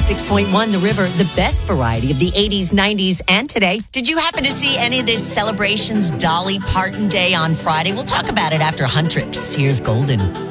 106.1 The River, the best variety of the 80s, 90s, and today. Did you happen to see any of this celebrations Dolly Parton Day on Friday? We'll talk about it after Huntrix. Here's Golden.